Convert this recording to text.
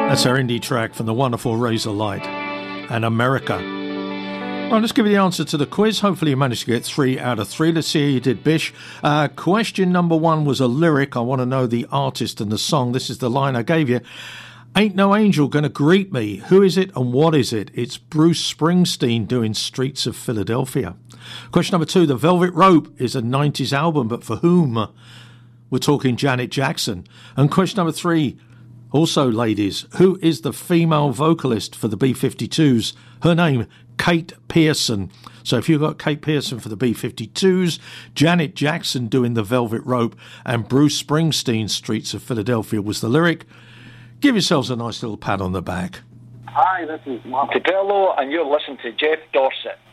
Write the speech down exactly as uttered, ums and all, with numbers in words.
That's our indie track from the wonderful Razor Light and America. Well, let's give you the answer to the quiz. Hopefully you managed to get three out of three. Let's see how you did, Bish. Uh, question number one was a lyric. I want to know the artist and the song. This is the line I gave you. Ain't no angel gonna greet me. Who is it and what is it? It's Bruce Springsteen doing Streets of Philadelphia. Question number two. The Velvet Rope is a nineties album, but for whom? We're talking Janet Jackson. And question number three. Also, ladies, who is the female vocalist for the B fifty-twos? Her name, Kate Pearson. So if you've got Kate Pearson for the B fifty-twos, Janet Jackson doing the Velvet Rope, and Bruce Springsteen, Streets of Philadelphia was the lyric. Give yourselves a nice little pat on the back. Hi, this is Marty Bello, and you're listening to Jeff Dorset.